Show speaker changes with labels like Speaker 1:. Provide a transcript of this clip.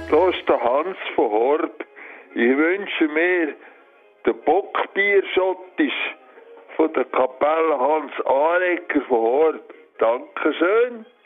Speaker 1: Da ist der Hans von Horb. Ich wünsche mir den Bockbierschottisch von der Kapelle Hans Arecker von Horb. Dankeschön.